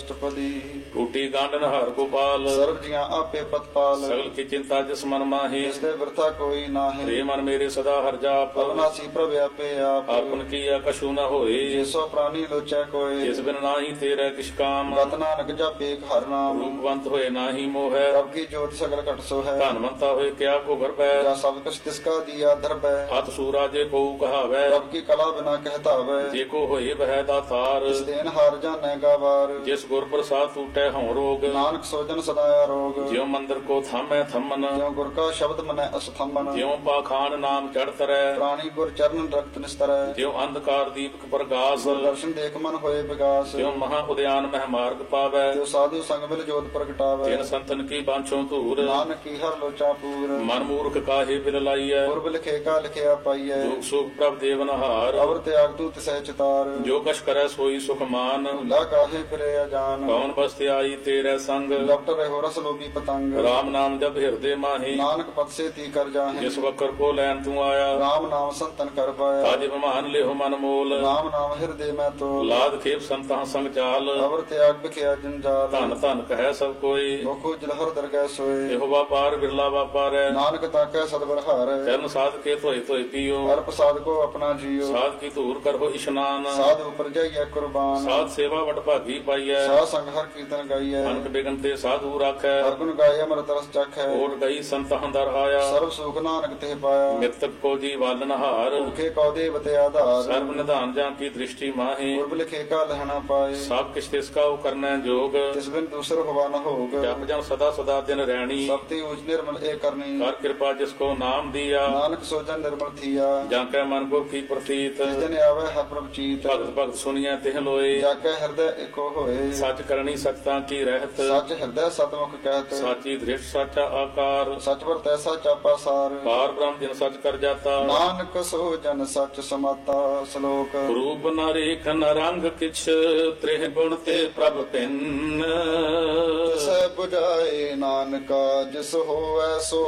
ਅਸ਼ਟਪਦੀ। ਟੂਟੀ ਗਾਂਡਨ ਹਰ ਗੋਪਾਲ, ਸਰਬ ਜੀਆਂ ਆਪੇ ਪਤਪਾਲ। ਸਗਲ ਕੀ ਚਿੰਤਾ ਜਿਸ ਮਨ ਮਾਹੀ, ਜਿਸ ਦੇ ਬਿਰਥਾ ਕੋਈ ਨਾਹੀਂ। ਰੇ ਮਨ ਮੇਰੇ ਸਦਾ ਹਰ ਜਾਪ, ਅਵਨਾਸੀ ਪ੍ਰਭ ਆਪੇ ਆਪ। ਆਪਨ ਕੀਆ ਕਛੂ ਨ ਹੋਏ, ਜਿਸੋ ਪ੍ਰਾਨੀ ਲੋਚੈ ਕੋਇ। ਜਿਸ ਬਿਨ ਨਾਹੀ ਤੇਰੇ ਕਿਛ ਕਾਮ, ਗਤ ਨਾਨਕ ਜਪੇ ਹਰ ਨਾਮ। ਰੂਪਵੰਤ ਹੋਏ ਨਾਹੀ ਮੋਹੈ, ਪ੍ਰਭ ਕੀ ਜੋਤ ਸਗਲ ਘਟ ਸੋ ਹੈ। ਧਨਵੰਤਾ ਹੋਏ ਕਿਆ ਕੋ ਗਰਬੈ, ਜਾਂ ਸਭ ਕੁਛ ਤਿਸਕਾ ਦੀਆ ਦਰਬੈ। ਹੱਥ ਸੂਰਾ ਜੇ ਕੋ ਕਹਾਵੈ, ਪ੍ਰਭ ਕੀ ਕਲਾ ਬਿਨਾ ਕਹਿਤਾਵੈ। ਜੇ ਕੋ ਹੋਏ ਬਹਿ ਦਾਤਾਰ, ਇਸ ਦੇਨ ਹਾਰ ਜਾਣੈ ਗਾਵਾਰ। ਜਿਸ ਗੁਰ ਪ੍ਰਸਾਦ ਟੂਟੈ ਹਉ ਰੋਗ, ਨਾਨਕ ਸੋਜਨ ਸਦਾ ਆਰੋਗ। ਜਿਉ ਮੰਦਰ ਕੋ ਥਾਮੈ ਥੰਮਨ, ਜਿਉ ਗੁਰ ਕਾ ਸ਼ਬਦ ਮਨੈ ਅਸਥੰਬਨ। ਜਿਉ ਪਾਖਾਨ ਨਾਮ ਚੜ ਤਰੈ, ਪ੍ਰਾਣੀ ਗੁਰ ਚਰਨ ਰਖਤ ਨਿਸਤਰੈ। ਜਿਉ ਅੰਧਕਾਰ ਦੀਪਕ ਪ੍ਰਗਾਸ, ਦਰਸ਼ਨ ਦੇਖ ਮਨ ਹੋਏ ਵਿਗਾਸ। ਜਿਉ ਮਹਾ ਉਦਿਆਨ ਮਹਿ ਮਾਰਗ ਪਾਵੈ, ਜੋ ਸਾਧੂ ਸੰਗ ਮਿਲ ਜੋਤ ਪ੍ਰਗਟਾਵੈ। ਤਿਨ ਸੰਤਨ ਕੀ ਬਾਂਛੋ ਧੂਰ, ਨਾਨਕ ਕੀ ਹਰ ਲੋਚਾ ਪੂਰ। ਮਨ ਮੂਰਖ ਕਾਹੇ ਬਿਲ ਲਾਈਐ, ਗੁਰਬ ਲਿਖੇ ਕਾ ਲਿਖਿਆ ਪਾਈਐ। ਦੁਖ ਸੁਖ ਪ੍ਰਭ ਦੇਵਨਹਾਰ, ਅਵਰ ਤਿਆਗ ਤੂ ਤਿਸੈ ਚਿਤਾਰ। ਜੋ ਕਛ ਕਰੈ ਸੋਈ ਸੁਖ ਮਾਨ, ਭੁੱਲਾ ਕਾਹੇ ਫਿਰੇ ਅਜਾਨ। ਕੌਣ ਬਸਤਿ ਆਈ ਤੇਰੇ ਸੰਗ, ਲਪਟ ਰਹਿਓ ਰਸ ਲੋਭੀ ਪਤੰਗ। ਰਾਮ ਨਾਮ ਜਪ ਹਿਰਦੇ ਮਾਹੀ, ਨਾਨਕ ਪਤ ਸੇ ਤੀ ਕਰ ਜਾਹੇ। ਜਿਸ ਵਕਰ ਕੋ ਲੈਣ ਤੂੰ ਆਇਆ, ਰਾਮ ਨਾਮ ਸੰਤਨ ਕਰ ਪਾਇਆ। ਤਾਜ ਬਿਮਾਨ ਲਿਹੁ ਮਨ ਮੋਲ, ਰਾਮ ਨਾਮ ਹਿਰਦੇ ਮੈਂ ਤੋਲ। ਲਾਦ ਖੇਪ ਸੰਤਾਂ ਸੰਗ ਚਾਲ, ਅਵਰ ਤਿਆਗ ਬਿਖਿਆ ਜੰਜਾਲ। ਧਨ ਧਨ ਕਹਿ ਸਭ ਕੋਈ, ਮੁਖੋ ਜਲਹਰ ਦਰਗਹਿ ਸੋਏ। ਇਹੋ ਵਾਪਾਰ ਬਿਰਲਾ ਵਾਪਾਰੈ, ਨਾਨਕ ਤਾਕੈ ਸਤਿਗੁਰ ਹਾਰੈ। ਚਰਨ ਸਾਧ ਕੇ ਧੋਏ ਧੋਏ ਪੀਓ, ਹਰ ਪ੍ਰਸਾਦ ਕੋ ਆਪਣਾ ਜੀਓ। ਸਾਧ ਕੀ ਧੂਰ ਕਰੋ ਇਸ਼ਨਾਨ, ਸਾਧ ਉਪਰ ਜਾਈਐ ਕੁਰਬਾਨ। ਸਾਧ ਸੇਵਾ ਵਡ ਭਾਗੀ ਪਾਈਐ, ਸਾਧ ਸੰਗ ਹਰ ਕੀਰਤਨ ਗਾਈਐ। ਅਨਕ ਬਿਗਨ ਤੇ ਸਾਧੂ ਰਾਖੈ, ਹਰ ਗੁਣ ਗਾਏ ਅਮਰਤ ਰਸ ਚਖੈ। ਓਟ ਗਈ ਸੰਤਾਂ ਦਰ ਆਇਆ, ਸਰਬ ਸੁਖ ਨਾਨਕ ਤੇ ਪਾਇਆ। ਮਿਰਤਕ ਕੋ ਜੀ ਵਾਲਨ ਹਾਰ, ਭੁਖੇ ਕਉ ਦੇਵਤੇ ਆਧਾਰ। ਸਰਬ ਨਿਧਾਨ ਜਾਂ ਕੀ ਦ੍ਰਿਸ਼ਟੀ ਮਾਹੀ, ਗੁਰਬ ਲਿਖੇ ਕਾ ਲਹਿਣਾ ਪਾਏ। ਸਭ ਕਿਛ ਤਿਸ ਕਾ ਕਰਨੈ ਜੋਗ, ਤਿਸ ਬਿਨ ਦੂਸਰ ਹੋਵਾ ਨ ਹੋਗ। ਜਪ ਜਨ ਸਦਾ ਸਦਾ ਦਿਨ ਰਹਿਣੀ, ਸਭ ਤੇ ਉਚ ਨਿਰਮਲ ਏ ਕਰਨੀ। ਕਰ ਕਿਰਪਾ ਜਿਸ ਕੋ ਨਾਮ ਦੀਆ, ਨਾਨਕ ਸੋਜਨ ਨਿਰਮਲ ਥੀਆ। ਜਾਂ ਕੈ ਮਨ ਗੁਰ ਕੀ ਪ੍ਰਤੀਤ, ਜਿਸ ਦਿਨ ਆਵੇ ਹਰ ਪ੍ਰਭ ਚੀਤ। ਭਗਤ ਭਗਤ ਸੁਣੀਐ ਤਿਹ ਲੋਏ, ਜਾ ਕੇ ਹਿਰਦੈ ਏਕੋ ਹੋਏ। ਸੱਚ ਕਰਨੀ ਸਚਤਾ ਕੀ ਰਹਿਤ, ਸੱਚ ਹਿਰਦੈ ਸਤਮੁਖ ਕਹਿਤ। ਸਾਚੀ ਦ੍ਰਿਸ਼ਟ ਸਾਚਾ ਆਕਾਰ, ਸਚ ਵਰਤੈ ਸਚਾ ਪਾਸਾਰ। ਪਾਰ ਬ੍ਰਹਮ ਜਿਨ ਸਚ ਕਰ ਜਾਤਾ, ਨਾਨਕ ਸੋਜਨ ਸਚ ਸਮਾਤਾ। ਸ਼ਲੋਕ ਰੂਪ ਨ ਰੇਖ ਨ ਰੰਗ ਕਿਛ, ਤ੍ਰਿਹ ਗੁਣ ਤੇ ਪ੍ਰਭ ਭਿੰਨ। ਤਿਸੈ ਬੁਝਾਏ ਨਾਨਕਾ, ਜਿਸ ਹੋਵੈ ਸੋ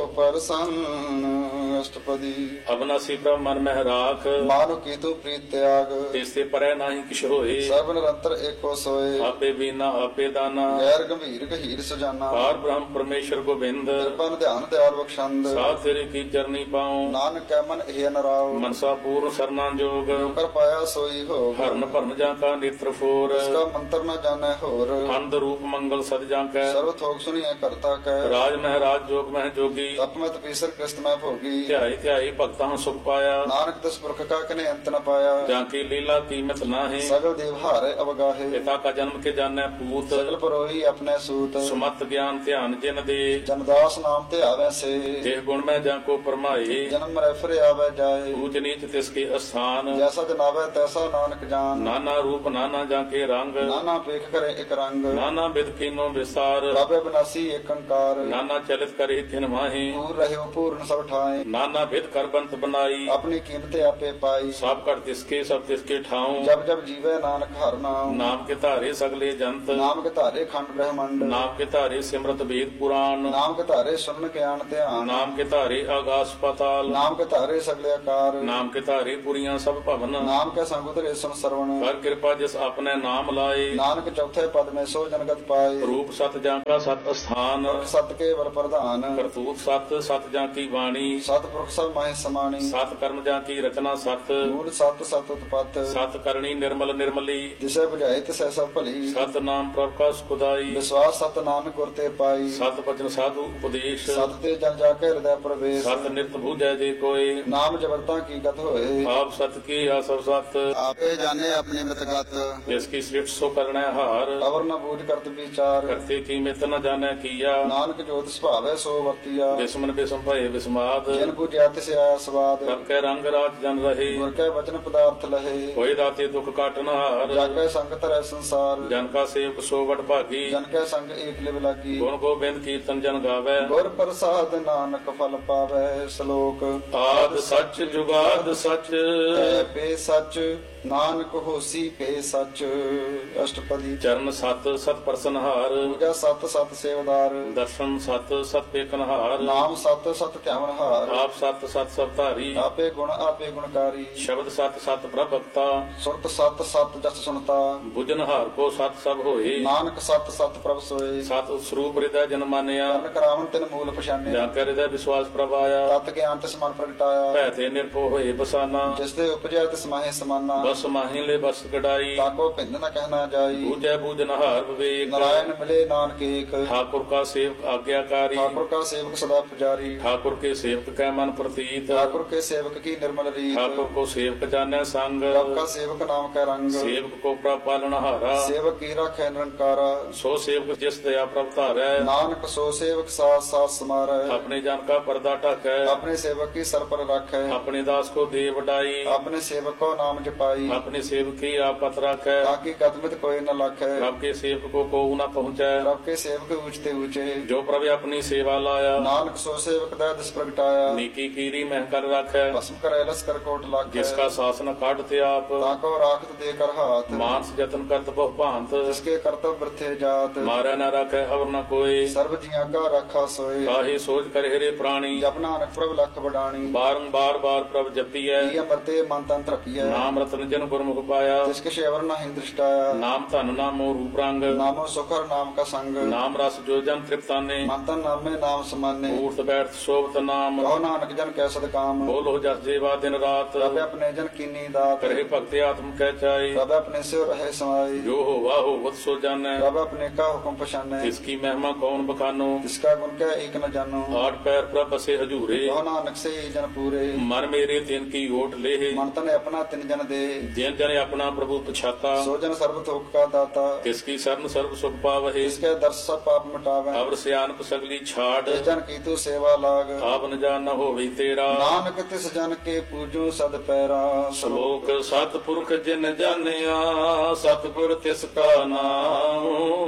ਪ੍ਰਸੰਨ। ਅਸ਼ਟਪਦੀ। ਅਬਨਾਸੀ ਪ੍ਰਭ ਮਨ ਮਹਿ ਰਾਖ, ਮਾਨੁ ਕੀਤੂ ਪ੍ਰੀਤ ਤਿਆਗ। ਤਿਸ ਤੇ ਪਰੈ ਨਾਹੀ ਕਿਛ ਹੋਏ, ਸਰਬ ਨਿਰੰਤਰ ਏਕੋ ਸੋਏ। ਆਪੇ ਬੀਨਾ ਆਪੇ ਦਾਨਾ, ਗੈਰ ਗੰਭੀਰ ਗਹੀਰ ਸੁਜਾਨਾ। ਪਾਰ ਬ੍ਰਹਮ ਪਰਮੇਸ਼ਰ ਗੋਬਿੰਦ, ਕਿਰਪਨ ਧਿਆਨ ਦਿਆਲ ਬਖਸ਼ੰਦ। ਸਾਧ ਤੇਰੇ ਕੀ ਚਰਨੀ ਪਾਉ, ਨਾਨਕ ਕੈ ਮਨ ਇਹ ਨਰਾਉ। ਮਨਸਾ ਪੂਰਨ ਸਰਨਾ ਜੋਗ, ਕਰ ਪਾਇਆ ਸੋਈ ਹੋ। ਹਰਨ ਭਰਨ ਜਾਂ ਕਾ ਨੇਤਰ ਫੋਰ, ਇਸਕਾ ਮੰਤਰ ਨ ਜਾਣੈ ਹੋਰ। ਅੰਧ ਰੂਪ ਮੰਗਲ ਸਦ ਜਾਂ ਕੈ, ਸਰਬ ਥੋਕ ਸੁਣੀਐ ਕਰਤਾ ਕੈ। ਰਾਜ ਮਹਿ ਰਾਜ ਜੋਗ ਮਹਿ ਜੋਗੀ, ਤਪ ਮਤ ਪੀਸਰ ਕ੍ਰਿਸਤ ਮੈਂ ਭੋਗੀ। ਧਿਆਈ ਧਿਆਈ ਭਗਤਾਂ ਸੁਖ ਪਾਇਆ, ਨਾਨਕ ਤਿਸ ਪੁਰਖ ਕਾ ਕਨੇ ਅੰਤ ਨ ਪਾਇਆ। ਜਾਂ ਕੀ ਲੀਲਾ ਕੀਮਤ ਨਾਹੀ, ਸਗਲ ਦੇਵ ਹਾਰੇ ਅਵਗਾਹੇ। ਪਿਤਾ ਕਾ ਜਨਮ ਕੇ ਜਾਣੈ ਪੂਤ, ਸਗਲ ਪਰੋਹੀ ਆਪਣੇ ਸੂਤ। ਸੁਮਤ ਗਿਆਨ ਧਿਆਨ ਜਿਨ ਦੇ, ਜਨਦਾਸ ਨਾਮ ਤੇ ਆਵੈ ਸੇ। ਦੇਹ ਗੁਣ ਮੈਂ ਜਾਂ ਕੋ ਪਰਮਾਏ, ਜਨਮ ਮਰੈ ਫਿਰ ਆਵੈ ਜਾਏ। ਊਚ ਨੀਚ ਤਿਸ ਕੇ ਅਸਥਾਨ, ਜੈਸਾ ਜਨਾਵੈ ਤੈਸਾ ਨਾਨਕ ਜਾਨ। ਨਾਨਾ ਰੂਪ ਨਾਨਾ ਜਾਂ ਕੇ ਰੰਗ, ਨਾਨਾ ਪੇਖ ਕਰੇ ਇਕ ਰੰਗ। ਨਾਨਾ ਬਿਦ ਕੀਨੋ ਵਿਸਾਰ, ਬਾਬੇ ਬਿਨਾਸੀ ਏਕ ਅੰਕਾਰ। ਨਾਨਾ ਚਲਿਤ ਕਰੇ ਥਿਨ ਮਾਹੀ, ਪੂਰ ਰਹਿਓ ਪੂਰਨ ਸਭ ਠਾਏ। ਨਾਨਾ ਬਿਦ ਕਰ ਬੰਤ ਬਨਾਈ, ਆਪਣੀ ਕੀਮਤ ਆਪੇ ਪਾਈ। ਸਭ ਘਟ ਤਿਸਕੇ ਸਭ ਤਿਸਕੇ ਠਾਉ, ਜਬ ਜਬ ਜੀਵੈ ਨਾਨਕ ਹਰ ਨਾਮ। ਨਾਮ ਕੇ ਧਾਰੇ ਸਗਲੇ ਜੰਤ, ਨਾਮ ਕੇ ਧਾਰੇ ਖੰਡ ਬ੍ਰਹਮੰਡ। ਨਾਮ ਕੇ ਧਾਰੇ ਸਿਮਰਤ ਵੇਦ ਪੁਰਾਣ, ਨਾਮ ਕੇ ਧਾਰੇ ਸੁਨ ਗਿਆਨ ਧਿਆਨ। ਨਾਮ ਕੇ ਧਾਰੇ ਆਗਾਸ ਪਾਤਾਲ, ਨਾਮ ਕੇ ਧਾਰੇ ਸਗਲੇ ਆਕਾਰ। ਨਾਮ ਕੇ ਧਾਰੇ ਪੁਰੀਆਂ ਸਭ ਭਵਨ, ਨਾਮ ਕੇ ਸੰਗ ਉਤਰੇ ਸੁਨ ਸਰਵਣ। ਕਰ ਕਿਰਪਾ ਜਿਸ ਆਪਣੇ ਨਾਮ ਲਾਏ, ਨਾਨਕ ਚੌਥੇ ਪਦ ਮੇ ਸੋ ਜਨਗਤ ਪਾਏ। ਰੂਪ ਸਤ ਜਾਂ ਕਾ ਸਤ ਅਸਥਾਨ, ਸਤ ਕੇ ਵਰ ਪ੍ਰਧਾਨ। ਕਰਤੂਤ ਸਤ ਸਤ ਜਾਂ ਕੀ ਬਾਣੀ, ਸਤਿਪੁਰਖ ਸਭ ਮਾਹਿ ਸਮਾਣੀ। ਸਤ ਕਰਮ ਜਾਂ ਕੀ ਰਚਨਾ ਸਤ, ਮੂਲ ਸਤ ਸਤ ਉਤਪਤ। ਸਤ ਕਰਨੀ ਨਿਰਮਲ ਨਿਰਮਲੀ, ਜਿਸੇ ਬੁਝਾਏ ਤਿਸੈ ਸਭ ਭਲੀ। ਸਤ ਨਾਮ ਪ੍ਰਭ ਕਾ ਸੁਖਦਾਈ, ਵਿਸ਼ਵਾਸ ਸਤ ਨਾਨਕ ਗੁਰ ਤੇ ਪਾਈ। ਸਤ ਬਚਨ ਸਾਧੂ ਉਪਦੇਸ਼, ਸਤ ਤੇ ਜਨ ਜਾ ਕੇ ਹਿਰਦੈ ਪ੍ਰਵੇਸ਼। ਸਤ ਨਿਰਤ ਬੂਝੈ ਜੇ ਕੋਏ, ਨਾਮ ਜਬਰਤਾ ਕੀ ਗਤ ਹੋਏ। ਆਪ ਸਤ ਕੀ ਆ ਸਭ ਸਤ, ਆਪੇ ਜਾਣੇ ਆਪਣੀ ਮਿਤਗਤ। ਜਿਸ ਕੀ ਸ੍ਰਿਸ਼ਟ ਸੋ ਕਰਣੈ ਹਾਰ, ਅਵਰ ਨ ਬੂਝ ਕਰਤ ਵਿਚਾਰ। ਕਰਤੇ ਕੀ ਮਿਤ ਨ ਜਾਣੈ ਕੀਆ, ਨਾਨਕ ਜੋਤ ਸੁਭਾਵੈ ਸੋ ਵਰਤੀਆ। ਬਿਸਮਨ ਬਿਸਮ ਭਏ ਬਿਸਮਾਦ, ਜਿਨ ਬੁਝਿਆ ਤਿਸ ਆਇਆ ਸਵਾਦ। ਸਭ ਕੈ ਰੰਗ ਰਾਜ ਜਨ ਰਹੇ, ਗੁਰ ਕੈ ਵਚਨ ਪਦਾਰਥ ਲਹੇ। ਹੋਏ ਦਾਤੇ ਦੁਖ ਕਾਟਨ ਹਾਰ, ਜਾਗੈ ਸੰਗ ਧਰੈ ਸੰਸਾਰ। ਜਨ ਕਾ ਸੇਵਕ ਸੋ ਵਡ ਭਾਗੀ, ਜਨ ਕੈ ਸੰਗ ਏਕ ਲਿਵ ਲਾਗੀ। ਗੁਣ ਗੋਬਿੰਦ ਕੀਰਤਨ ਜਨ ਗਾਵੈ, ਗੁਰ ਪ੍ਰਸਾਦ ਨਾਨਕ ਫਲ ਪਾਵੈ। ਸ਼ਲੋਕ ਆਦ ਸੱਚ ਜੁਗਾਦ ਸੱਚ, ਐ ਬੇ ਸੱਚ ਨਾਨਕ ਹੋਸੀ ਪੇ ਸੱਚ। ਅਸ਼ਟਪਦੀ। ਚਰਨ ਸਤ ਸਤ ਪ੍ਰਸਨਹਾਰ, ਪੂਜਾ ਸਤ ਸਤ ਸੇਵਦਾਰ। ਦਰਸ਼ਨ ਸਤ ਸਤ ਪੇਖਨਹਾਰ, ਨਾਮ ਸਤ ਸਤ ਧਿਆਵਨਹਾਰ। ਆਪ ਸਤ ਸਤ ਸਭ ਧਾਰੀ, ਆਪੇ ਗੁਣ ਆਪੇ ਗੁਣਕਾਰੀ। ਸ਼ਬਦ ਸਤ ਸਤ ਪ੍ਰਭਕਤਾ, ਸੁਰਤ ਸਤ ਸਤ ਜਸ ਸੁਨਤਾ। ਬੁਝਨਹਾਰ ਕੋ ਸਤ ਸਭ ਹੋਏ, ਨਾਨਕ ਸਤ ਸਤ ਪ੍ਰਭ ਸੋਏ। ਸਤ ਸਰੂਪ ਹਿਰਦੈ ਜਨ ਮਾਨਿਆ, ਕਰਨ ਕਰਾਵਨ ਤਿਨ ਮੂਲ ਪਛਾਨਿਆ। ਜਾਂ ਕਰ ਹਿਰਦੈ ਵਿਸ਼ਵਾਸ ਪ੍ਰਭ ਆਇਆ, ਤਤ ਗਿਆਨ ਤਿਸ ਮਨ ਪ੍ਰਗਟਾਇਆ। ਭੈ ਤੇ ਨਿਰਭਉ ਹੋਏ ਬਸਾਨਾ, ਜਿਸ ਦੇ ਉਪਜਿਆ ਤਿਸ ਮਾਹੇ ਸਮਾਨਾ। ਬਸ ਮਾਹੀ ਲੈ ਬਸ ਕਢਾਈ, ਤਾਕੋ ਭਿੰਨ ਨ ਕਹਿਣਾ ਜਾਈ। ਬੂਝੈ ਬੂਝਨਹਾਰ ਵਿਵੇਕ, ਨਾਰਾਇਣ ਮਿਲੇ ਨਾਨਕ ਏਕ। ठाकुर का सेवक आज्ञाकारी, ठाकुर का सेवक सदा पुजारी। ठाकुर के सेवक कै मन प्रतीत, ठाकुर के सेवक की निर्मल रीत। ठाकुर को सेवक जाने संग, प्रभ का सेवक नाम का रंग। सेवक को प्रभ पालनहारा, सेवक की राखै निरंकारा। सो सेवक जिस दया प्रभ धारै, नानक सो सेवक साथ साथ समारै। अपने जन का पर्दा ढकै, अपने सेवक की सर पर राखै। अपने दास को दे वडाई, अपने सेवक को नाम जपाई। अपने सेवक की आपत राखै, ताकि कदमित कोई न लाखै। प्रभ के सेवक को कोऊ न पहुँचै, प्रभ के सेवक ऊंचते ऊंचे। जो प्रभ अपनी सेवा लाया, नानक सो सेवक दै दिस प्रगटाया। नीकी कीरी मह कर राखै, भस्म करे लस कर कोट लाखै। जिसका शासन काटते आप, ताको राखत देकर हाथ। मानस जतन करत बहु भांत, जिसके कर्तव्य वृथे जात। मारै न राखै अवर न कोई, सर्व जिया का रखा सोए। काहे सोच कर हेरे प्राणी, जप नानक प्रभ लख बडाणी। बारंबार बार प्रभ जपियै, ये अमरते मन तन तृपिय। नाम रतन जन गुरमुख पाया, जिसके शेवर न हिं दृष्टाया। नाम धन नामो रूप रंग, नामो सुखर नाम का संग। नाम रस जो जन तृप्ताने, मन तन नामे नाम समाने। ऊर्त बैठ शोभत नाम, कहो नानक जन कैसद काम। बोलो जस जेवा दिन रात, प्रभ अपने जन कीनी दात। करे भक्ति आत्म कह चाई, प्रभ अपने से रहे समाई। जो हो वाह हो वत सो जानै, प्रभ अपने का हुक्म पछाने। इसकी महिमा कौन बखानो, जिसका गुण कह एक न जानो। आठ पैर प्रभ बसे हजूरे, कहो नानक से ही जन पूरे। मन मेरे तिन की ओट ले, मन तन अपना तिन जन दे। जिन जन अपना प्रभु पछाता, सो जन सर्व थोक का दाता। किसकी शरण सर्व सुख पावहे, इसके दर्श सब पाप मिटावे। अवर सियानप सगली छाड़, जिस जन की तू सेवा लाग। आप न जान न होवे तेरा, नानक तिस जन के पूजो सद पैरा। श्लोक सतपुरख जिन जानिया, सतगुर तिसका नाम,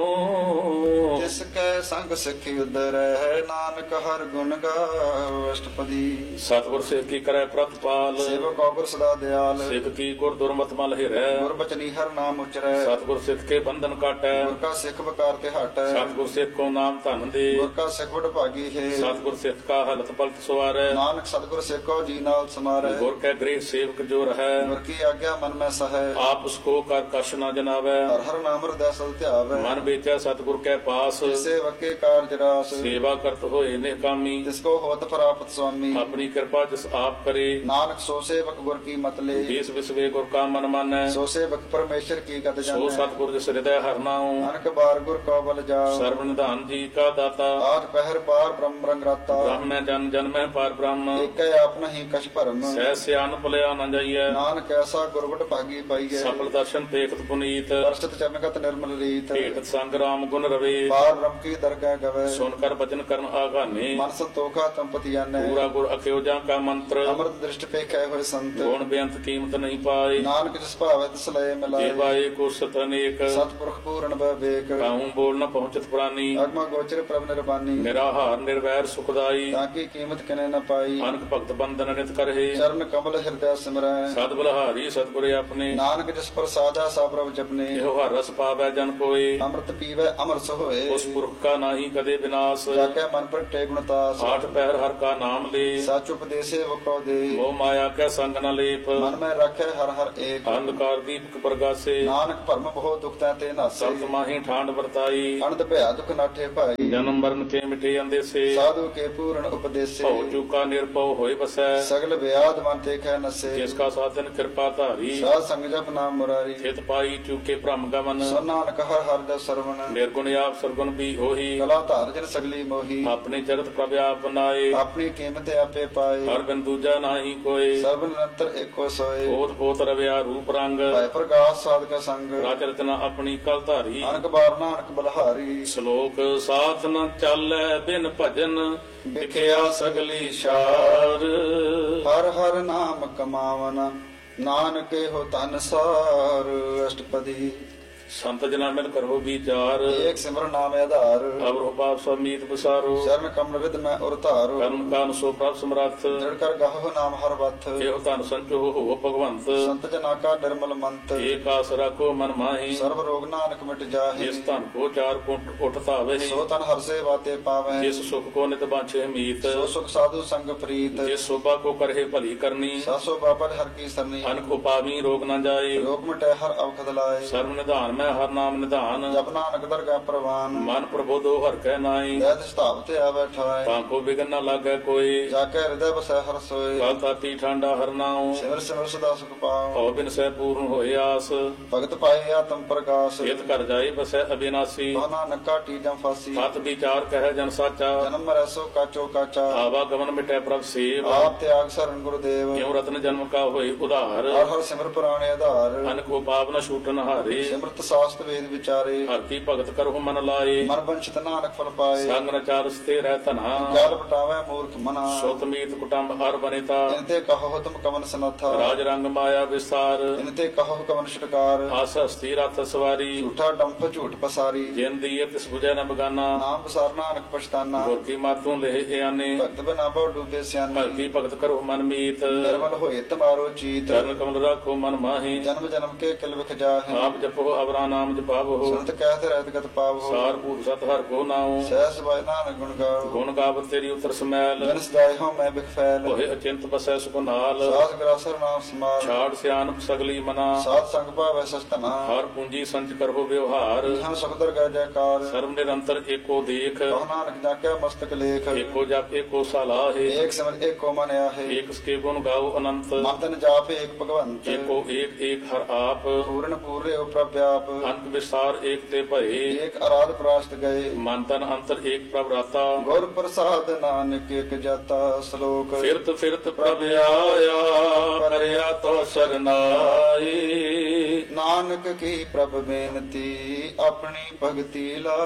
जिसके संग सिखी उदर है। नानक हर गुण गाओ। अष्टपदी। सतगुर सेव की करे प्रतिपाल, सेवक गुर सदा दयाल। सिख की गुर दुर्मत मल हिरै, गुर बचनी हर नाम उचरै। सतगुर सिख के बंधन काटै, गुर का सिख बकार ते हटै। सतगुर सिख को नाम धन दे, गुर का सिख बड़ भागी है। सतगुर सिख का हलत पलत सवारै, नानक सतगुर सिख को जी नाल समारै। गुर के गृह सेवक जो रहै, गुर की आज्ञा मन में सहै। आप उसको कर कश न जनावै, हर हर नाम हृदय सल ध्यावै। मन बेचै सतगुर के पास, सेवक के कार्य रास। सेवा करत होए निकामी, जिसको होत प्राप्त स्वामी। अपनी कृपा जिस आप करे, नानक सो सेवक गुर की मत ले। देश विश्वे गुर का मन मानै, सो सेवक परमेश्वर की गत सो जानै। सतगुर जिस हृदय हर नाऊं, नानक बार गुर को बल जाओ। सर्व निधान जी का दाता, आज पहर पार ब्रह्म रंग राता। ब्रह्म जन जन में पार ब्रह्म, एक आपना ही कछ भरम। सह सियान भुलिया न जाइए, नानक ऐसा गुरबट भागी पाइए। सफल दर्शन देखत पुनीत, वर्षित चरणगत निर्मल रीत। भेटत संग राम गुण रवे, पार ब्रह्म की दरगाह गवे। सुनकर वचन करन आगाने, मन संतोखा तंपति जाने। पूरा गुर अख्योजा का मंत्र, अमृत दृष्टि पे कहे हुए संत। गुण बेअंत कीमत नहीं पाए, नानक जिस भावे तिस लय मिलाए। देवाए को सत अनेक, सतपुरख पूर्ण विवेक। काहूं बोल न पहुंचत प्राणी, अगम गोचर प्रभ निर्बानी। निराहार निर्वैर सुखदाई, ताकि कीमत किने न पाई। अनक भक्त बंधन नित करहे, चरण कमल हृदय सिमरै। सद बलहारी सतगुर अपने, नानक जिस पर साधा सा प्रभ जपने। एहो हर रस पावै जन कोय, अमृत पीवै अमर सोए। उस पुरख का नाही कदे विनाश, जाके मन पर टे गुणतास। आठ पहर हर का नाम ले, सच उपदेशे वको दे। मोह माया के संग न लेप, मन में रखे हर हर एक। अंधकार दीपक प्रगासे, नानक भरम बहुत दुखता ते नासे। सप्त माही ठांड वर्ताई, अनंत भया दुख नाठे भाई। जन्म मरण के मिटे अंदेसे, साधु के पूर्ण उपदेशे। भव चूका निर्भव होय बसै, सगल व्याध मन ते कह नसे। जिसका साधन कृपा धारी, साध संग जप नाम मुरारी। हित पाई चूके भ्रम गमन, सो नानक हर हर दस सरवण। निर्गुण आप सरगुण भी होही, कला धार जन सगली मोही। अपने चरित प्रभ आप बनाए, अपनी कीमत आपे पाए। हर बिन दूजा नाही कोय, सर्व निरंतर एको सोए। पोत पोत रव्या रूप रंग, भय प्रकाश साध का संग। राज रचना अपनी कल धारी, अनक बार नानक बलहारी। श्लोक साथ न चालै बिन भजन, विख्या सगली शार, हर हर नाम कमावन। नानक हो तन सार। अष्टपदी। ਸੰਤ ਜਨਾ ਮਿਲ ਕਰੋ ਵਿਚਾਰ ਏਕ ਸਿਮਰਨ ਨਾਮ ਆਧਾਰ ਅਵਰੋ ਪਾਪ ਸਮੀਤ ਬਸਾਰੋ ਚਰਨ ਕਮਲ ਵਿਦ ਮੈਂ ਉਰ ਧਾਰੋ ਕਰਮ ਕਾਨ ਸੋ ਪ੍ਰਭ ਸਮਰੱਥ ਦ੍ਰਿੜ ਕਰ ਗਾਹੋ ਨਾਮ ਹਰ ਵਥ ਇਹੋ ਧਨ ਸੰਚੋ ਹੋ ਭਗਵੰਤ ਸੰਤ ਜਨਾ ਕਾ ਨਿਰਮਲ ਮੰਤ ਏਕ ਆਸ ਰੱਖੋ ਮਨ ਮਾਹੀ ਸਰਬ ਰੋਗ ਨਾਨਕ ਮਿਟ ਜਾਹੇ ਜਿਸ ਧਨ ਕੋ ਚਾਰ ਕੁੰਟ ਉਠ ਧਾਵੇ ਸੋ ਤਨ ਹਰ ਸੇ ਬਾਤੇ ਪਾਵੈ ਜਿਸ ਸੁਖ ਕੋ ਨਿਤ ਬਾਂਛੇ ਮੀਤ ਸੋ ਸੁਖ ਸਾਧੂ ਸੰਗ ਪ੍ਰੀਤ ਜਿਸ ਸੋਭਾ ਕੋ ਕਰਹਿ ਭਲੀ ਕਰਨੀ ਸਾਸੋ ਬਾਬਰ ਹਰ ਕੀ ਸਰਨੀ ਅਨ ਕੋ ਪਾਵੀ ਰੋਗ ਨਾ ਜਾਏ ਰੋਗ ਮਿਟੈ ਹਰ ਅਵਖਦ ਲਾਏ ਸਰਬ ਨਿਧਾਨ ਮੈਂ ਹਰ ਨਾਮ ਨਿਧਾਨ ਜਪ ਨਾਨਕ ਦਰਗਾ ਪ੍ਰਵਾਨ ਮਨ ਪ੍ਰਬੋਧੋ ਹਰ ਕੈ ਨਾਈ ਦੈਤ ਸਤਾਵ ਤੇ ਆ ਬੈਠਾਏ ਤਾਂ ਕੋ ਬਿਗਨ ਨਾ ਲਾਗੈ ਕੋਈ ਜਾ ਕੇ ਹਿਰਦੈ ਬਸੈ ਹਰ ਸੋਏ ਕਲ ਤਾਤੀ ਠਾਂਡਾ ਹਰ ਨਾਉ ਸਿਮਰ ਸਿਮਰ ਸਦਾ ਸੁਖ ਪਾਉ ਹਉ ਬਿਨ ਸਹਿ ਪੂਰਨ ਹੋਏ ਆਸ ਭਗਤ ਪਾਏ ਆਤਮ ਪ੍ਰਕਾਸ਼ ਇਤ ਕਰ ਜਾਏ ਬਸੈ ਅਬਿਨਾਸੀ ਬਹਨਾ ਨੱਕਾ ਟੀਜਮ ਫਾਸੀ ਸਤ ਵਿਚਾਰ ਕਹਿ ਜਨ ਸਾਚਾ ਜਨਮ ਮਰੈ ਸੋ ਕਾਚੋ ਕਾਚਾ ਆਵਾ ਗਮਨ ਮਿਟੈ ਪ੍ਰਭ ਸੇਵ ਆਪ ਤਿਆਗ ਸਰਨ ਗੁਰਦੇਵ ਕਿਉ ਰਤਨ ਜਨਮ ਕਾ ਹੋਏ ਉਧਾਰ ਹਰ ਹਰ ਸਿਮਰ ਪੁਰਾਣੇ ਆਧਾਰ ਅਨ ਕੋ ਪਾਪ ਨ ਛੂਟਨ ਹਾਰੇ ਸਿਮਰਤ ਸਾਸਤ ਵੇਦ ਵਿਚਾਰੇ ਹਰ ਕੀ ਭਗਤ ਕਰਹੁ ਮਨ ਲਾਏ ਮਨ ਬੰਚਿਤ ਨਾਨਕ ਫਲ ਪਾਏ ਸੰਗ ਨ ਚਾਰ ਸਤੇ ਰਹਿ ਧਨਾ ਜਲ ਬਟਾਵੇ ਮੂਰਖ ਮਨਾ ਸੁਤ ਮੀਤ ਕੁਟੰਬ ਹਰ ਬਨੇਤਾ ਇਨਤੇ ਕਹੋ ਤੁਮ ਕਮਨ ਸਨਥਾ ਰਾਜ ਰੰਗ ਮਾਇਆ ਵਿਸਾਰ ਇਨਤੇ ਕਹੋ ਕਮਨ ਛਟਕਾਰ ਆਸ ਹਸਤੀ ਰਥ ਸਵਾਰੀ ਝੂਠਾ ਡੰਪ ਝੂਠ ਪਸਾਰੀ ਜਿਨ ਦੀਏ ਤਿਸ ਬੁਝੈ ਨ ਬਗਾਨਾ ਨਾਮ ਬਸਾਰ ਨਾਨਕ ਪਛਤਾਨਾ ਗੁਰ ਕੀ ਮਾਤੋਂ ਲਹਿ ਆਨੇ ਭਗਤ ਬਿਨਾ ਬਹੁ ਡੂਬੇ ਸਿਆਨੇ ਭਗਤੀ ਭਗਤ ਕਰੋ ਮਨ ਮੀਤ ਨਿਰਮਲ ਹੋਏ ਤਮਾਰੋ ਚੀਤ ਚਰਨ ਕਮਲ ਰਾਖੋ ਮਨ ਮਾਹੀ ਜਨਮ ਜਨਮ ਕੇ ਕਿਲ ਵਿਖ ਜਾਹੇ ਆਪ ਜਪੋ ਅਵਰਾ ਨਾਮ ਜਪਾਵੋ ਸੰਤ ਕਹਿਤ ਰਹਿਤ ਗਤ ਪਾਵੋ ਸਾਰ ਭੂਤ ਸਤ ਹਰ ਕੋ ਨਾਉ ਸਹਿਸ ਬਾਇ ਨਾਨਕ ਗੁਣ ਗਾਓ ਗੁਣ ਗਾਵਤ ਤੇਰੀ ਉਤਰ ਸਮੈਲ ਜਨ ਸਦਾਇ ਹੋ ਮੈਂ ਬਿਖ ਫੈਲ ਹੋਏ ਅਚਿੰਤ ਬਸੈ ਸੁਖ ਨਾਲ ਸਾਧ ਗਰਾਸਰ ਨਾਮ ਸਮਾਰ ਛਾੜ ਸਿਆਨਪ ਸਗਲੀ ਮਨਾ ਸਾਧ ਸੰਗ ਭਾਵੈ ਸਸਤਨਾ ਹਰ ਪੂੰਜੀ ਸੰਚ ਕਰੋ ਵਿਵਹਾਰ ਹਮ ਸੁਖਦਰ ਗੈ ਜੈਕਾਰ ਸਰਬ ਨਿਰੰਤਰ ਏਕੋ ਦੇਖ ਕਹ ਨਾਨਕ ਜਾਕੇ ਮਸਤਕ ਲੇਖ ਏਕੋ ਜਪ ਏਕੋ ਸਲਾਹੇ ਏਕ ਸਮਝ ਏਕੋ ਮਨ ਆਹੇ ਏਕ ਸਕੇ ਗੁਣ ਗਾਓ ਅਨੰਤ ਮਨ ਤਨ ਜਾਪ ਏਕ ਭਗਵੰਤ ਏਕੋ ਏਕ ਏਕ ਹਰ ਆਪ ਪੂਰਨ ਪੂਰੇ ਪ੍ਰਭਿਆਪ ਅੰਤ ਵਿਸਾਰ ਏਕ ਤੇ ਭਏ ਏਕ ਅਰਾਧ ਪ੍ਰਾਸ਼ਤ ਗਏ ਮਨ ਤਨ ਅੰਤਰ ਏਕ ਪ੍ਰਭ ਰਾਤਾ ਗੁਰ ਪ੍ਰਸਾਦ ਨਾਨਕ ਏਕ ਜਾਤਾ ਸ਼ਲੋਕ ਫਿਰਤ ਫਿਰਤ ਪ੍ਰਭ ਆਇਆ ਕਰਿਆ ਤੋ ਸਰਨਾਈ ਨਾਨਕ ਕੀ ਪ੍ਰਭ ਬੇਨਤੀ ਆਪਣੀ ਭਗਤੀ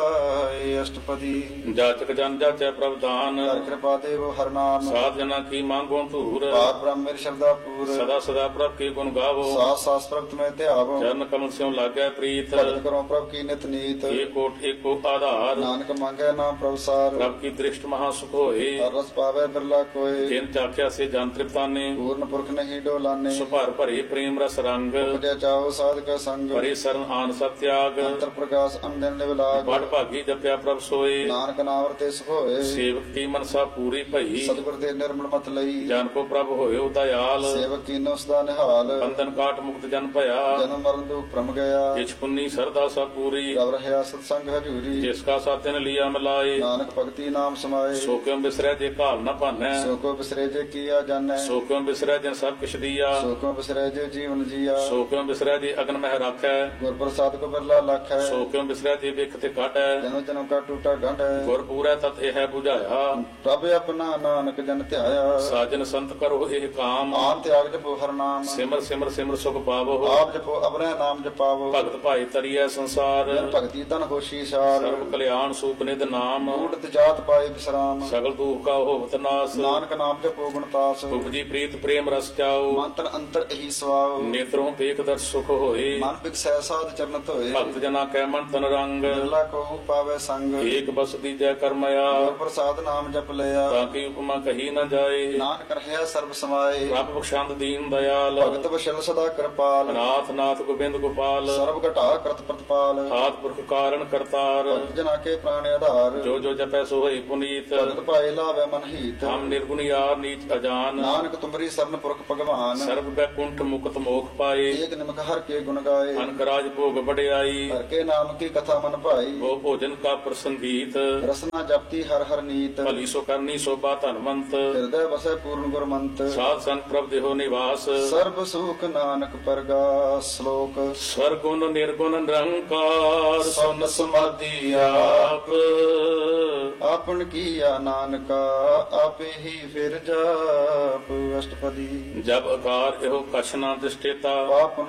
ਲਾਏ ਅਸ਼ਟਪਦੀ ਜਾਚਕ ਜਨ ਜਾਚੈ ਪ੍ਰਭ ਦਾਨ ਹਰ ਕਿਰਪਾ ਦੇਵ ਹਰ ਨਾਮ ਸਾਧ ਜਨਾ ਕੀ ਮੰਗੋ ਧੂਰ ਪਾਰ ਬ੍ਰਹਮ ਮੇਰੀ ਸ਼ਰਧਾ ਪੂਰ ਸਦਾ ਸਦਾ ਪ੍ਰਭ ਕੀ ਗੁਣ ਗਾਵੋ ਸਾਸ ਸਾਸ ਪ੍ਰਭਤ ਮੈਂ ਧਿਆਵੋ ਚਰਨ ਕਮਲ ਸਿਉ ਲਾਗੈ ਪ੍ਰੀਤ ਭਗਤ ਕਰੋ ਪ੍ਰਭ ਕੀ ਨਿਤ ਨੀਤ ਏਕੋਟ ਏਕੋ ਆਧਾਰ ਨਾਨਕ ਮੰਗੈ ਨਾਮ ਪ੍ਰਭ ਸਾਰ ਪ੍ਰਭ ਕੀ ਦ੍ਰਿਸ਼ਟ ਮਹਾ ਸੁਖ ਹੋਏ ਹਰ ਰਸ ਪਾਵੇ ਬਿਰਲਾ ਕੋਏ ਜਿਨ ਚਾਖਿਆ ਸੇ ਜਨ ਤ੍ਰਿਪਤਾਨੇ ਪੂਰਨ ਪੁਰਖ ਨਹੀਂ ਡੋਲਾਨੇ ਸੁਭਰ ਭਰੇ ਪ੍ਰੇਮ ਰਸ ਰੰਗ ਉਪਜਿਆ ਚਾਓ ਸਾਧਕ ਸੰਗ ਭਰੇ ਸਰਨ ਆਨ ਸਤ ਤਿਆਗ ਅੰਤਰ ਪ੍ਰਕਾਸ਼ ਅੰਦਨ ਨਿਵਲਾਗ ਬੜ ਭਾਗੀ ਜਪਿਆ ਪ੍ਰਭ ਸੋਏ ਨਾਨਕ ਨਾਮ ਵਰਤੇ ਸੁਖ ਹੋਏ ਸੇਵਕ ਕੀ ਮਨਸਾ ਪੂਰੀ ਭਈ ਸਤਿਗੁਰ ਦੇ ਨਿਰਮਲ ਮਤ ਲਈ ਜਨ ਕੋ ਪ੍ਰਭ ਹੋਇਓ ਦਇਆਲ ਸੇਵਕ ਕੀਨੋ ਸਦਾ ਨਿਹਾਲ ਬੰਧਨ ਕਾਟ ਮੁਕਤ ਜਨ ਭਇਆ ਜਨਮ ਮਰਨ ਦੁਖ ਭ੍ਰਮ ਗਿਆ ਜਿਛ ਪੁੰਨੀ ਸਰਦਾ ਸਭ ਪੂਰੀ ਰਵ ਰਹਿਆ ਸਤ ਸੰਗ ਹਜੂਰੀ ਜਿਸ ਕਾ ਸਾਥਨ ਲਿਆ ਮਿਲਾਏ ਨਾਨਕ ਭਗਤੀ ਨਾਮ ਸਮਾਏ ਸੋ ਕਿਉ ਬਿਸਰੈ ਜੇ ਘਾਲ ਨ ਭਾਨੈ ਸੋ ਕੋ ਬਿਸਰੇ ਜੇ ਕੀਆ ਜਾਣੈ ਸੋ ਕਿਉ ਬਿਸਰੈ ਜਿਨ ਸਭ ਕਿਛ ਦੀਆ ਸੋ ਕੋ ਬਿਸਰੇ ਜੇ ਜੀਵਨ ਜੀਆ ਸੋ ਕਿਉ ਬਿਸਰੈ ਜੇ ਅਗਨ ਮਹਿ ਰਾਖੈ ਗੁਰ ਪ੍ਰਸਾਦ ਕੋ ਬਿਰਲਾ ਲਖ ਹੈ ਸੋ ਕਿਉ ਬਿਸਰੈ ਜੇ ਵਿਖ ਤੇ ਕਾਟੈ ਜਨਮ ਜਨਮ ਕਾ ਟੂਟਾ ਗੰਢ ਹੈ ਗੁਰ ਪੂਰੈ ਤਤ ਇਹ 부ਝਾਇਆ ਪ੍ਰਭ ਆਪਣਾ ਨਾਨਕ ਜਨ ਧਿਆਇਆ ਸਾਜਨ ਸੰਤ ਕਰੋ ਇਹ ਕਾਮ ਆਨ ਤਿਆਗ ਜਪੋ ਹਰ ਨਾਮ ਸਿਮਰ ਸਿਮਰ ਸਿਮਰ ਸੁਖ ਪਾਵੋ ਆਪ ਜਪੋ ਅਬਰੈ ਨਾਮ ਜਪਾਵੋ ਭਗਤ ਭਾਈ ਤਰੀਐ ਸੰਸਾਰ ਜਨ ਭਗਤੀ ਤਨ ਹੋਸ਼ੀ ਸਾਰ ਸਰਬ ਕਲਿਆਣ ਸੂਪ ਨਿਧ ਨਾਮ ਊਟਤ ਜਾਤ ਪਾਏ ਵਿਸਰਾਮ ਸਗਲ ਦੁਖ ਕਾ ਹੋਵਤ ਨਾਸ ਨਾਨਕ ਨਾਮ ਜਪੋ ਗੁਣਤਾਸ ਉਪਜੀ ਪ੍ਰੀਤ ਪ੍ਰੇਮ ਰਸ ਚਾਓ ਮਨ ਤਨ ਅੰਤਰ ਇਹੀ ਸਵਾਉ ਨੇਤਰੋਂ ਦੇਖ ਦਰ ਸੁਖ ਹੋਏ ਮਨ ਬਿਕਸੈ ਸਾਧ ਚਰਨਤ ਹੋਏ ਭਗਤ ਜਨਾ ਕੈ ਮਨ ਤਨ ਰੰਗ ਬਿਰਲਾ ਕੋ ਪਾਵੇ ਸੰਗ ਏਕ ਬਸ ਦੀਜੈ ਕਰਮਇਆ ਗੁਰ ਪ੍ਰਸਾਦ ਨਾਮ ਜਪ ਲਿਆ ਤਾਂ ਕੀ ਉਪਮਾ ਕਹੀ ਨ ਜਾਏ ਨਾਨਕ ਰਹਿਆ ਸਰਬ ਸਮਾਏ ਪ੍ਰਭ ਬਖਸ਼ੰਦ ਦੀਨ ਦਇਆਲ ਭਗਤ ਵਸ਼ਲ ਸਦਾ ਕਿਰਪਾਲ ਨਾਥ ਨਾਥ ਗੋਬਿੰਦ ਗੋਪਾਲ ਸਰਬ ਘਟਾ ਕਰਤ ਪ੍ਰਤਪਾਲ ਆਦ ਪੁਰਖ ਕਾਰਨ ਕਰਤਾਰ ਭਗਤ ਜਨਾ ਕੇ ਪ੍ਰਾਣ ਆਧਾਰ ਜੋ ਜੋ ਜਪੈ ਸੋ ਹੋਈ ਪੁਨੀਤ ਭਗਤ ਪਾਏ ਲਾਵੇ ਮਨ ਹੀਤ ਹਮ ਨਿਰਗੁਣ ਯਾਰ ਨੀਚ ਅਜਾਨ ਨਾਨਕ ਤੁਮਰੀ ਸਰਨ ਪੁਰਖ ਭਗਵਾਨ ਸਰਬ ਬੈਕੁੰਠ ਮੁਕਤ ਮੋਖ ਪਾਏ ਏਕ ਨਿਮਕ ਹਰ ਕੇ ਗੁਣ ਗਾਏ ਅਨਕ ਰਾਜ ਭੋਗ ਵਡਿਆਈ ਹਰ ਕੇ ਨਾਮ ਕੀ ਕਥਾ ਮਨ ਭਾਈ ਉਹ ਭੋਜਨ ਕਾ ਪ੍ਰਸੰਗੀਤ ਰਸਨਾ ਜਪਤੀ ਹਰ ਹਰ ਨੀਤ ਭਲੀ ਸੋ ਕਰਨੀ ਸੋਭਾ ਧਨਵੰਤ ਹਿਰਦੈ ਵਸੈ ਪੂਰਨ ਗੁਰਮੰਤ ਸਾਧ ਸੰਗ ਪ੍ਰਭ ਦੇਹੋ ਨਿਵਾਸ ਸਰਬ ਸੁਖ ਨਾਨਕ ਪਰਗਾਸ ਸ਼ਲੋਕ ਸਰਗੁਣ ਨਿਰਗੁਣ ਨਿਰੰਕਾਰ ਸੁਨ ਸਮਾਧੀ ਆਪ ਆਪਨ ਕੀਆ ਨਾਨਕਾ ਆਪੇ ਹੀ ਫਿਰ ਜਾਪ ਅਸ਼ਟਪਦੀ ਜਬ ਅਕਾਰ ਇਹੋ ਕਛ ਨਾ ਦਿਸ਼ਟੇਤਾ ਪਾਪਨ ਤਬ ਕਹਤੇ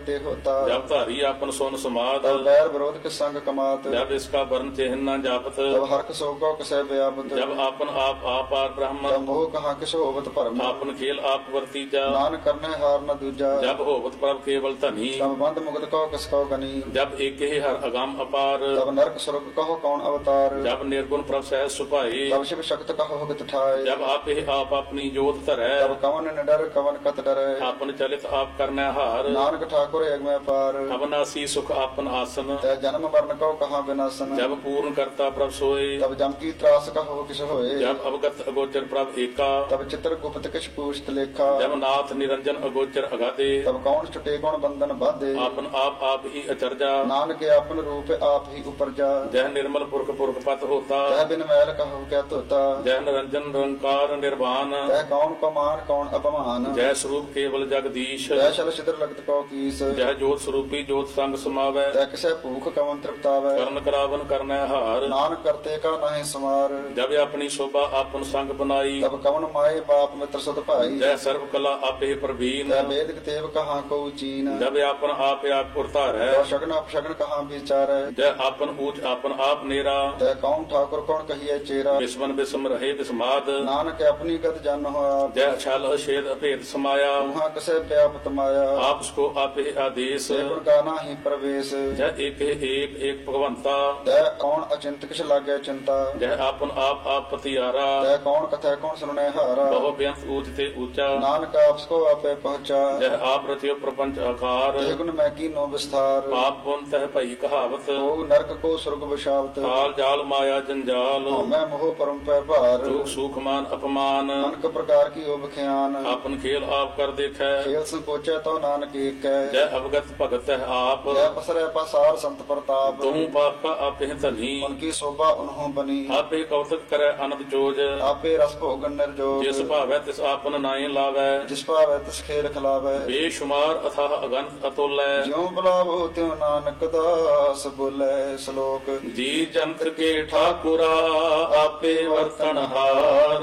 ਤੇ ਹੋਤਾ ਜਬ ਧਾਰੀ ਆਪਨ ਸੁਨ ਸਮਾਦ ਤਬ ਬੈਰ ਵਿਰੋਧ ਕਿਸ ਸੰਗ ਕਮਾਤ ਜਬ ਇਸਕਾ ਵਰਨ ਚਿਹਨ ਨਾ ਜਾਪਤ ਤਬ ਹਰਖ ਸੋ ਕੋ ਕਿਸੈ ਵਿਆਪਤ ਜਬ ਆਪਨ ਆਪ ਆਪਾਰ ਤਬ ਬ੍ਰਹਮ ਮੋਹ ਕਹਾ ਕਿਸ ਹੋਵਤ ਭਰਮ ਆਪਨ ਖੇਲ ਆਪ ਵਰਤੀਜਾ ਨਾਨਕ ਕਰਨੇ ਹਾਰ ਨ ਦੂਜਾ ਜਬ ਹੋਵਤ ਪ੍ਰਭ ਕੇਵਲ ਧਨੀ ਤਬ ਬੰਦ ਮੁਕਤ ਕੋ ਕਿਸ ਕੋ ਗਨੀ ਜਬ ਏਕੇ ਹਰ ਅਗੰਮ ਅਪਾਰ ਤਬ ਨਰਕ ਸੁਰਗ ਕਹੋ ਕੌਣ ਅਵਤਾਰ ਜਬ ਨਿਰਗੁਣ ਪ੍ਰਭ ਸਹਿਜ ਸੁਭਾਏ ਤਬ ਸ਼ਿਵ ਸ਼ਕਤ ਕਹੋ ਹਗਤ ਠਾਏ ਜਬ ਆਪੇ ਆਪ ਆਪਣੀ ਜੋਤ ਧਰੈ ਤਬ ਕਵਨ ਨ ਡਰ ਕਵਨ ਕਤ ਡਰੈ ਆਪਨ ਚਲਿਤ ਆਪ ਕਰਨੈ ਹਾਰ ਨਾਨਕ ਠਾਕੁਰ ਏਗਮੈ ਪਾਰ ਅਬਨਾਸੀ ਸੁਖ ਆਪਨ ਆਸਨ ਤੈ ਜਨਮ ਮਰਨ ਕੋ ਕਹਾ ਬਿਨਾਸਨ ਜਬ ਪੂਰਨ ਕਰਤਾ ਪ੍ਰਭ ਸੋਏ ਤਬ ਜਮ ਕੀ ਤਰਾਸ ਕਹੋ ਕਿਸ ਹੋਏ ਜਬ ਅਵਗਤ ਅਗੋਚਰ ਪ੍ਰਭ ਏਕਾ ਤਬ ਚਿਤਰ ਗੁਪਤ ਕਿਛ ਪੂਛਤ ਲੇਖਾ ਜਬ ਨਾਥ ਨਿਰੰਜਨ ਅਗੋਚਰ ਅਗਾਦੇ ਤਬ ਕੌਣ ਛੁਟੇ ਕੌਣ ਬੰਧਨ ਬਾਧੇ ਆਪਨ ਆਪ ਹੀ ਅਚਰਜਾ ਨਾਨਕ ਆਪਨ ਰੂਪ ਆਪ ਹੀ ਉਪਰਜਾ ਜਹ ਨਿਰਮਲ ਪੁਰਖ ਪੁਰਖ ਪਤ ਹੋਤਾ ਤੈ ਬਿਨ ਮੈਲ ਕਹੋ ਕਿਆ ਧੋਤਾ ਜਹ ਨਿਰੰਜਨ ਨਿਰੰਕਾਰ ਨਿਰਵਾਨ ਤੈ ਕੌਣ ਕਮਾਨ ਕੌਣ ਅਪਮਾਨ ਜੈ ਸਰੂਪ ਕੇਵਲ ਜਗਦੀਸ਼ ਤੈ ਸ਼ਲ ਛਿਦਰ ਲਗਤ ਕੋ ਕੀਸ ਜਹ ਜੋਤ ਸਰੂਪੀ ਜੋਤ ਸੰਗ ਸਮਾਵੈ ਤੈ ਕਿਸੈ ਭੂਖ ਕਵਨ ਤ੍ਰਿਪਤਾਵੈ ਕਰਨ ਕਰਾਵਨ ਕਰਨੈ ਹਾਰ ਨਾਨਕ ਕਰਤੇ ਕਾ ਨਾਹਿ ਸਮਾਰ ਜਬ ਆਪਣੀ ਸ਼ੋਭਾ ਆਪਨ ਸੰਗ ਬਨਾਈ ਤਬ ਕਵਨ ਮਾਏ ਬਾਪ ਮਿੱਤਰ ਸੁਤ ਭਾਈ ਜੈ ਸਰਬ ਕਲਾ ਆਪੇ ਪ੍ਰਵੀਨ ਤੈ ਵੇਦ ਕਤੇਵ ਕਹਾ ਕੋ ਚੀਨ ਜਬ ਆਪਨ ਆਪ ਆਪ ਉਰਤਾਰੈ ਤੈ ਸ਼ਗਨ ਅਪਸ਼ਗਨ ਕਹਾ ਵਿਚਾਰੈ ਜੈ ਆਪਨ ਊਚ ਆਪਨ ਆਪ ਨੇਰਾ ਤੈ ਕੌਣ ਠਾਕੁਰ ਕੌਣ ਕਹੀਐ ਚੇਰਾ ਬਿਸਮਨ ਬਿਸਮ ਰਹੇ ਬਿਸਮਾਦ ਨਾਨਕ ਆਪਣੀ ਗਤ ਜਨ ਹੋਆ ਜੈ ਛਲ ਛੇਦ ਅਭੇਦ ਸਮਾਇਆ ਉਹਾਂ ਕਿਸੈ ਵਿਆਪਤ ਮਾਇਆ ਆਪਸ ਕੋ ਆਪੇ ਆਦੇਸ ਸੇ ਗੁਣ ਕਾ ਨਾਹੀ ਪ੍ਰਵੇਸ਼ ਜੈ ਏਕ ਏਕ ਭਗਵੰਤਾ ਤੈ ਕੌਣ ਅਚਿੰਤ ਕਿਛ ਲਾਗੈ ਚਿੰਤਾ ਜੈ ਆਪਨ ਆਪ ਪਤਿਆਰਾ ਤੈ ਕੌਣ ਕਥੈ ਕੌਣ ਸੁਣੈ ਹਾਰਾ ਬਹੁ ਬੇਅੰਤ ਊਚ ਤੇ ਊਚਾ ਨਾਨਕ ਆਪਸ ਕੋ ਆਪੇ ਪਹੁੰਚਾ ਜੈ ਆਪ ਰਚਿਓ ਪ੍ਰਪੰਚ ਆਕਾਰ ਤੇ ਗੁਣ ਮੈਂ ਕੀਨੋ ਵਿਸਥਾਰ ਪਾਪ ਪੁੰਨ ਤਹਿ ਭਈ ਕਹਾਵਤ ਕੋ ਨਰਕ ਕੋ ਸੁਰਗ ਵਿਸ਼ਾਵਤ ਕਾਲ ਜਾਲ ਮਾਇਆ ਜੰਜਾਲ ਮੈਂ ਮੋਹ ਪਰਮ ਪੈ ਭਾਰ ਦੁਖ ਸੁਖ ਮਾਨ ਅਪਮਾਨ ਅਨਕ ਪ੍ਰਕਾਰ ਕੀ ਓ ਬਖਿਆਨ ਆਪਨ ਖੇਲ ਆਪ ਕਰ ਦੇਖੈ ਖੇਲ ਸੰਕੋਚੈ ਤੋ ਨਾਨਕ ਏਕੈ ਜੈ ਅਵਗਤ ਭਗਤ ਹੈ ਆਪ ਜੈ ਪਸਰੈ ਪਸਾਰ ਸੰਤ ਪ੍ਰਤਾਪ ਤੂੰ ਪਾਪਾ ਆਪੇ ਧਨੀ ਉਨਕੀ ਸੋਭਾ ਉਨਹੋਂ ਬਨੀ ਆਪੇ ਕੌਤਕ ਕਰੈ ਅਨੰਦ ਜੋਜ ਆਪੇ ਰਸ ਭੋਗਨ ਨਿਰਜੋਗ ਜਿਸ ਭਾਵੈ ਤਿਸ ਆਪਨ ਨਾਏ ਲਾਵੈ ਜਿਸ ਭਾਵੈ ਤਿਸ ਖੇਲ ਖਿਲਾਵੈ ਬੇਸ਼ੁਮਾਰ ਅਥਾਹ ਅਗੰਤ ਅਤੁਲੈ ਜਿਉ ਬੁਲਾਵੋ ਤਿਉ ਨਾਨਕ ਦਾਸ ਬੋਲੇ ਸ਼ਲੋਕ ਜੀ ਜੰਤ ਕੇ ਠਾਕੁਰਾ ਆਪੇ ਵਰਤਨ ਹਾਰ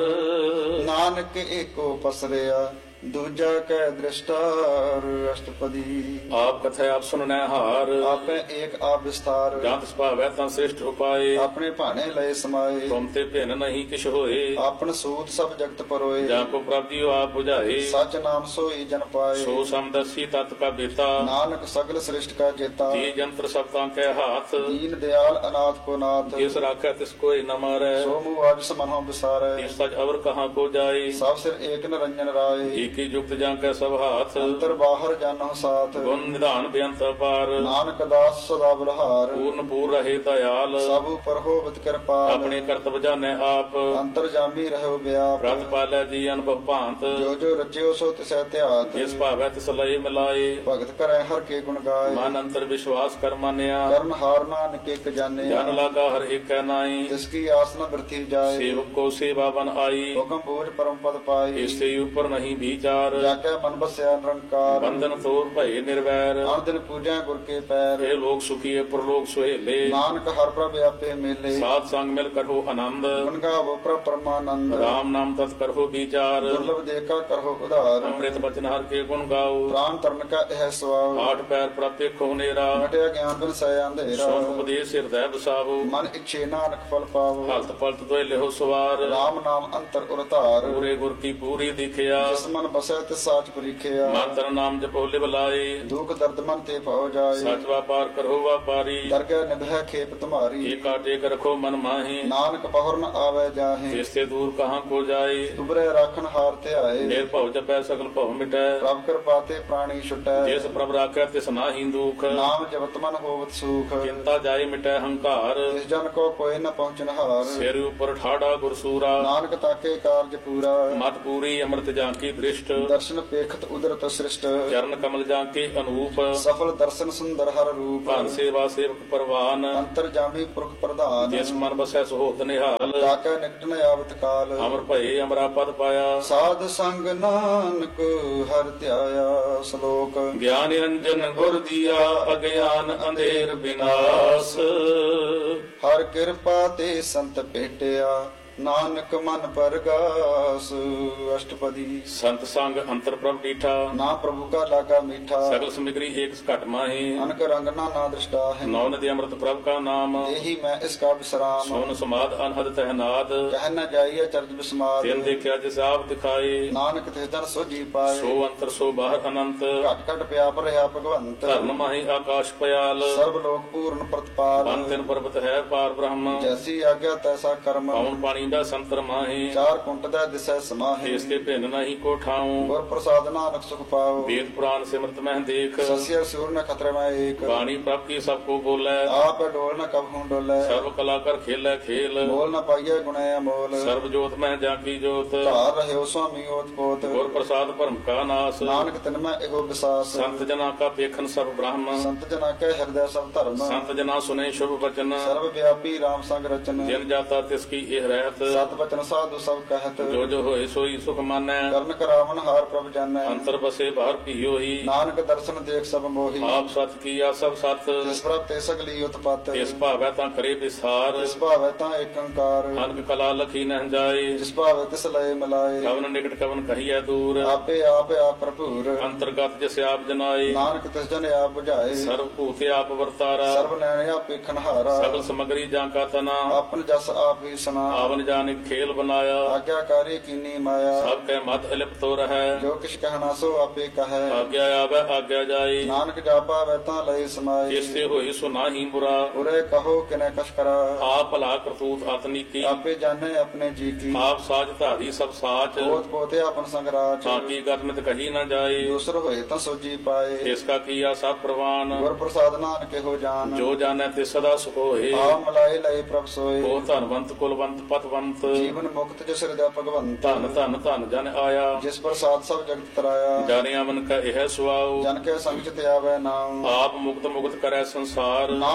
ਨਾਨਕ ਏਕੋ ਪਸਰਿਆ ਦੂਜਾ ਕੈ ਦ੍ਰਿਸ਼ਟਾਰ ਅਸ਼ਟਪਦੀ ਆਪ ਕਥੈ ਆਪ ਸੁਨਨੈ ਹਾਰ ਆਪੇ ਏਕ ਆਪ ਵਿਸਤਾਰ ਜੰਤ ਸੁਭਾਵੈ ਤਾਂ ਸ੍ਰਿਸ਼ਟ ਉਪਾਏ ਆਪਣੇ ਭਾਣੇ ਲਏ ਸਮਾਏ ਤੁਮ ਤੇ ਭਿੰਨ ਨਹੀਂ ਕਿਛ ਹੋਏ ਆਪਨ ਸੂਤ ਸਭ ਜਗਤ ਪਰੋਏ ਜਾਂ ਕੋ ਪ੍ਰਭ ਜੀਉ ਆਪ 부ਝਾਏ ਸਚ ਨਾਮ ਸੋਈ ਜਨ ਪਾਏ ਸੋ ਸਮਦਸੀ ਤਤ ਕਾ ਬੇਤਾ ਨਾਨਕ ਸਗਲ ਸ੍ਰਿਸ਼ਟ ਕਾ ਜੇਤਾ ਜੀ ਜੰਤਰ ਸਭ ਤਾਂ ਕੈ ਹਾਥ ਦੀਨ ਦਿਆਲ ਅਨਾਥ ਕੋ ਨਾਥ ਜਿਸ ਰਾਖੈ ਤਿਸ ਕੋਈ ਨ ਮਾਰੈ ਸੋ ਮੂਹ ਆਜ ਸਮਨਹੁ ਵਿਸਾਰੈ ਇਸ ਸਜ ਅਵਰ ਕਹਾਂ ਕੋ ਜਾਏ ਸਭ ਸਿਰ ਏਕ ਨਿਰੰਜਨ ਰਾਏ ਏਕੀ ਜੁਗਤ ਜਾਂ ਕੈ ਸਭ ਹਾਥ ਅੰਤਰ ਬਾਹਰ ਜਾਨਹੁ ਸਾਥ ਗੁਣ ਨਿਧਾਨ ਬੇਅੰਤ ਅਪਾਰ ਨਾਨਕ ਦਾਸ ਸਦਾ ਬਲਹਾਰ ਪੂਰਨ ਪੂਰ ਰਹੇ ਦਇਆਲ ਸਭ ਉਪਰ ਹੋਵਤ ਕਿਰਪਾਲ ਆਪਣੇ ਕਰਤਵ ਜਾਣੈ ਆਪ ਅੰਤਰ ਜਾਮੀ ਰਹਿਓ ਵਿਆਪ ਰਤ ਪਾਲੈ ਜੀ ਅਨਭਵ ਭਾਂਤ ਜੋ ਜੋ ਰਚਿਓ ਸੋ ਤਿਸੈ ਧਿਆਤ ਜਿਸ ਭਾਵੈ ਤਿਸ ਲਏ ਮਿਲਾਏ ਭਗਤ ਕਰੈ ਹਰ ਕੇ ਗੁਣ ਗਾਏ ਮਨ ਅੰਤਰ ਵਿਸ਼ਵਾਸ ਕਰ ਮੰਨਿਆ ਕਰਨ ਹਾਰ ਨਾਨਕ ਇਕ ਜਾਣੇ ਜਨ ਲਾਗਾ ਹਰ ਏਕੈ ਨਾਈ ਜਿਸ ਕੀ ਆਸ ਨ ਬਿਰਥੀ ਜਾਏ ਸੇਵਕ ਕੋ ਸੇਵਾ ਬਨ ਆਈ ਹੁਕਮ ਬੋਝ ਪਰਮ ਪਦ ਪਾਈ ਇਸ ਤੇ ਉਪਰ ਨਹੀਂ ਵਿਚਾਰ ਜਾ ਕੇ ਮਨ ਬਸਿਆ ਨਿਰੰਕਾਰ ਬੰਧਨ ਤੋਰ ਭਏ ਨਿਰਵੈਰ ਹਰ ਦਿਨ ਪੂਜਾ ਗੁਰ ਕੇ ਪੈਰ ਇਹ ਲੋਕ ਸੁਖੀਏ ਪ੍ਰਲੋਕ ਸੁਹੇਲੇ ਨਾਨਕ ਹਰ ਪ੍ਰਭ ਆਪੇ ਮੇਲੇ ਸਾਧ ਸੰਗ ਮਿਲ ਕਰੋ ਆਨੰਦ ਗੁਣ ਗਾਵੋ ਪ੍ਰਭ ਪਰਮਾਨੰਦ ਰਾਮ ਨਾਮ ਤਤ ਕਰੋ ਵਿਚਾਰ ਦੁਰਲਭ ਦੇਖਾ ਕਰੋ ਉਧਾਰ ਅੰਮ੍ਰਿਤ ਬਚਨ ਹਰ ਕੇ ਗੁਣ ਗਾਓ ਪ੍ਰਾਨ ਤਰਨ ਕਾ ਇਹ ਸਵਾਉ ਆਠ ਪੈਰ ਪ੍ਰਤਿ ਖੋ ਨੇਰਾ ਮਟਿਆ ਗਿਆਨ ਬਿਨ ਸੈ ਅੰਧੇਰਾ ਸੋਨ ਉਪਦੇਸ਼ ਹਿਰਦੈ ਵਸਾਵੋ ਮਨ ਇੱਛੇ ਨਾਨਕ ਫਲ ਪਾਵੋ ਹਲਤ ਪਲਤ ਤੋਇ ਲਿਹੋ ਸਵਾਰ ਰਾਮ ਨਾਮ ਅੰਤਰ ਉਰਤਾਰ ਪੂਰੇ ਗੁਰ ਕੀ ਪੂਰੀ ਦਿਖਿਆ ਜਿਸ ਮਨ ਬਸੈ ਤਿਸ ਸਾਚ ਪਰੀਖਿਆ ਮਾਤਰ ਨਾਮ ਜਪੋ ਲਿਵ ਲਾਏ ਦੁਖ ਦਰਦ ਮਨ ਤੇ ਭਉ ਜਾਏ ਸਚ ਵਾਪਾਰ ਕਰੋ ਵਾਪਾਰੀ ਦਰਗਹਿ ਨਿਭੈ ਖੇਪ ਤੁਮਾਰੀ ਏਕਾ ਟੇਕ ਰਖੋ ਮਨ ਮਾਹੀ ਨਾਨਕ ਪਹੁਰ ਨ ਆਵੈ ਜਾਹੇ ਜਿਸ ਤੇ ਦੂਰ ਕਹਾਂ ਕੋ ਜਾਏ ਤੁਬਰੇ ਰਾਖਣ ਹਾਰ ਧਿਆਏ ਨਿਰਭਉ ਜਪੈ ਸਗਲ ਭਉ ਮਿਟੈ ਪ੍ਰਭ ਕਿਰਪਾ ਤੇ ਪ੍ਰਾਣੀ ਛੁਟੈ ਜਿਸ ਪ੍ਰਭ ਰਾਖੈ ਤਿਸ ਨਾਹੀ ਦੁਖ ਨਾਮ ਜਪਤ ਮਨ ਹੋਵਤ ਸੂਖ ਚਿੰਤਾ ਜਾਏ ਮਿਟੈ ਹੰਕਾਰ ਇਸ ਜਨ ਕੋ ਕੋਈ ਨ ਪਹੁੰਚਨ ਹਾਰ ਸਿਰ ਉਪਰ ਠਾੜਾ ਗੁਰਸੂਰਾ ਨਾਨਕ ਤਾਕੇ ਕਾਰਜ ਪੂਰਾ ਮਤ ਪੂਰੀ ਅੰਮ੍ਰਿਤ ਜਾਂ ਕੀ ਦ੍ਰਿਸ਼ਟ ਦਰਸ਼ਨ ਪੇਖਤ ਉਦਰਤ ਸ੍ਰਿਸ਼ਟ ਚਰਨ ਕਮਲ ਜਾਂ ਕੇ ਅਨੂਪ ਸਫਲ ਦਰਸ਼ਨ ਸੁੰਦਰ ਹਰ ਰੂਪ ਭਾਨ ਸੇਵਾ ਸੇਵਕ ਪਰਵਾਨ ਅੰਤਰ ਜਾਮੀ ਪੁਰਖ ਪ੍ਰਧਾਨ ਜਿਸ ਮਨ ਬਸੈ ਸੁਹੋਤ ਨਿਹਾਲ ਤਾਕੈ ਨਿਕਟ ਨ ਆਵਤ ਕਾਲ ਅਮਰ ਭਏ ਅਮਰਾ ਪਦ ਪਾਇਆ ਸਾਧ ਸੰਗ ਨਾਨਕ ਹਰਿ ਧਿਆਇਆ ਸ਼ਲੋਕ ਗਿਆਨ ਨਿਰੰਜਨ ਗੁਰ ਦੀਆ ਅਗਿਆਨ ਅੰਧੇਰ ਬਿਨਾਸ਼ ਹਰ ਕਿਰਪਾ ਤੇ ਸੰਤ ਭੇਟਿਆ ਨਾਨਕ ਮਨ ਪਰਗਾਸ। ਅਸ਼ਟਪਦੀ। ਸੰਤ ਸੰਗ ਅੰਤਰ ਪ੍ਰਭ ਡੀਠਾ, ਨਾ ਪ੍ਰਭੂ ਕਾ ਲਾਗਾ ਮੀਠਾ। ਸਗਲ ਸਮਿਗਰੀ ਏਕ ਘਟ ਮਾਹੀ, ਅਨਕ ਰੰਗ ਨਾਨਾ ਦ੍ਰਿਸ਼ਟਾ ਹੈ। ਨੌ ਨਦੀ ਅੰਮ੍ਰਿਤ ਪ੍ਰਭ ਕਾ ਨਾਮ, ਇਹੀ ਮੈਂ ਇਸ ਕਾ ਵਿਸਰਾਮ। ਸੋਨ ਸਮਾਦ ਅਨਹਦ ਤਹਿਨਾਦ, ਕਹਿ ਨ ਜਾਈਏ ਚਰਜ ਬਿਸਮਾਦ। ਤਿਨ ਦੇਖਿਆ ਜਿਸ ਆਪ ਦਿਖਾਏ, ਨਾਨਕ ਤਿਸ ਜਨ ਸੋ ਜੀ ਪਾਏ। ਸੋ ਅੰਤਰ ਸੋ ਬਾਹਰ ਅਨੰਤ, ਘਟ ਘਟ ਪਿਆਪ ਰਹਾ ਭਗਵੰਤ। ਧਰਨ ਮਾਹੀ ਆਕਾਸ਼ ਪਿਆਲ, ਸਰਬ ਲੋਕ ਪੂਰਨ ਪ੍ਰਤਪਾਲ। ਬਨ ਤਿਨ ਪਰਬਤ ਹੈ ਪਾਰ ਬ੍ਰਹਮ, ਜੈਸੀ ਆਗਿਆ ਤੈਸਾ ਕਰਮ। ਪਉਣ ਪਾਣੀ ਦਾ ਸੰਤਰ ਮਾਹੀ, ਚਾਰ ਕੁੰਟ ਦਾ ਦਿਸੈ ਸਮਾਹਿ। ਇਸ ਕੇ ਭਿੰਨ ਨਹੀਂ ਕੋ ਠਾਉ, ਗੁਰ ਪ੍ਰਸਾਦ ਨਾਨਕ ਸੁਖ ਪਾਉ। ਵੇਦ ਪੁਰਾਨ ਸਿਮਰਤ ਮਹਿ ਦੇਖ, ਸਸਿਆ ਸੂਰ ਨ ਖਤਰੇ ਮੈਂ ਏਕ। ਬਾਣੀ ਪ੍ਰਭ ਕੀ ਸਭ ਕੋ ਬੋਲੇ, ਆਪ ਡੋਲ ਨ ਕਬਹੂ ਡੋਲੇ। ਸਰਬ ਕਲਾ ਕਰ ਖੇਲੇ ਖੇਲ, ਮੋਲ ਨ ਪਾਈਏ ਗੁਣੇ ਅਮੋਲ। ਸਰਬ ਜੋਤ ਮਹਿ ਜਾਂ ਕੀ ਜੋਤ, ਧਾਰ ਰਹਿਓ ਸੁਆਮੀ ਓਤ ਪੋਤ। ਗੁਰ ਪ੍ਰਸਾਦ ਭਰਮ ਕਾ ਨਾਸ, ਨਾਨਕ ਤਿਨ ਮੈਂ ਇਹੋ ਵਿਸਾਸ। ਸੰਤ ਜਨਾ ਕਾ ਪੇਖਨ ਸਭ ਬ੍ਰਹਮ, ਸੰਤ ਜਨਾ ਕੈ ਹਿਰਦੈ ਸਭ ਧਰਮ। ਸੰਤ ਜਨਾ ਸੁਨੇ ਸ਼ੁਭ ਬਚਨ, ਸਰਬ ਵਿਆਪੀ ਰਾਮ ਸੰਗ ਰਚਨ। ਜਿਨ ਜਾਤਾ ਤਿਸ ਕੀ ਇਹ ਰਹਿਤ, ਸਤ ਬਚਨ ਸਾਧੂ ਸਭ ਕਹਿਤ। ਜੋ ਜੋ ਹੋਏ ਸੋਈ ਸੁਖ ਮਾਨੈ, ਕਰਨ ਕਰਾਵਨ ਹਾਰ ਪ੍ਰਭ ਜਾਣੈ। ਅੰਤਰ ਬਸੇ ਬਾਹਰ ਭੀਓ ਹੀ, ਨਾਨਕ ਦਰਸ਼ਨ ਦੇਖ ਸਭ ਮੋਹੀ। ਆਪ ਸਤ ਕੀਆ ਸਭ ਸਤ, ਜਿਸ ਪ੍ਰਭ ਤੇ ਸਗਲੀ ਉਤਪਤ। ਇਸ ਭਾਵੈ ਤਾਂ ਕਰੇ ਵਿਸਾਰ, ਜਿਸ ਭਾਵੈ ਤਾਂ ਏਕੰਕਾਰ। ਅਨਕ ਕਲਾ ਲਖੀ ਨਹਿ ਜਾਏ, ਜਿਸ ਭਾਵੈ ਤਿਸ ਲਏ ਮਿਲਾਏ। ਕਵਨ ਨਿਕਟ ਕਵਨ ਕਹੀਐ ਦੂਰ, ਆਪੇ ਆਪ ਭਰਪੂਰ। ਅੰਤਰਗਤ ਜਿਸ ਆਪ ਜਨਾਏ, ਨਾਨਕ ਤਿਸ ਜਨ ਆਪ 부ਝਾਏ। ਸਰਬ ਭੂਤ ਆਪ ਵਰਤਾਰਾ, ਸਰਬ ਨੈਣ ਆਪੇ ਖਨਹਾਰਾ। ਸਗਲ ਸਮਗਰੀ ਜਾਂ ਕਾ ਤਨਾ, ਆਪਨ ਜਸ ਆਪ ਹੀ ਸੁਨਾ। ਆਵਨ ਜਾਨਿ ਖੇਲ ਬਨਾਇਆ, ਆਗਿਆਕਾਰੀ ਕੀਨੀ ਮਾਇਆ। ਸਭ ਕੈ ਮਤ ਅਲਿਪਤੋ ਰਹੈ, ਜੋ ਕਿਛ ਕਹਿਣਾ ਸੋ ਆਪੇ ਕਹੈ। ਆਗਿਆ ਆਵੈ ਆਗਿਆ ਜਾਏ, ਨਾਨਕ ਜਾਪਾ ਵੈ ਤਾਂ ਲਏ ਸਮਾਏ। ਜਿਸ ਤੇ ਹੋਏ ਸੋ ਨਾਹੀ ਬੁਰਾ, ਉਰੇ ਕਹੋ ਕਿਨੇ ਕਛ ਕਰਾ। ਆਪ ਭਲਾ ਕਰਤੂਤ ਆਤਨੀ ਕੀ, ਆਪੇ ਜਾਣੇ ਆਪਣੇ ਜੀ ਕੀ। ਆਪ ਸਾਜ ਧਾਰੀ ਸਭ ਸਾਚ, ਪੋਤ ਪੋਤੇ ਆਪਨ ਸੰਗਰਾਚ। ਤਾਂ ਕੀ ਗਤਮਿਤ ਕਹੀ ਨਾ ਜਾਏ, ਦੂਸਰ ਹੋਏ ਤਾਂ ਸੋਜੀ ਪਾਏ। ਇਸ ਕਾ ਕੀਆ ਸਭ ਪ੍ਰਵਾਨ, ਗੁਰ ਪ੍ਰਸਾਦ ਨਾਨਕ ਇਹੋ ਜਾਨ। ਜੋ ਜਾਣੈ ਤੇ ਸਦਾ ਸੁਖ ਹੋਏ, ਆ ਮਲਾਏ ਲਏ ਪ੍ਰਭ ਸੋਏ। ਉਹ ਧਨਵੰਤ ਕੁਲਵੰਤ ਪਤਵੰਤ, ਜੀਵਨ ਮੁਕਤ ਜਿਸ ਹਿਰਦੈ ਭਗਵੰਤ। ਧਨ ਧਨ ਧਨ ਜਨ ਆਇਆ, ਜਿਸ ਪ੍ਰਸਾਦ ਸਭ ਜਗਤ ਤਰਾਇਆ। ਜਾਣਿਆ ਮਨ ਕਾ ਇਹ ਸੁਆਉ, ਜਨ ਕੇ ਸੰਗ ਚ ਤੇ ਆਵੈ ਨਾਮ। ਆਪ ਮੁਕਤ ਮੁਕਤ ਕਰੈ ਸੰਸਾਰ,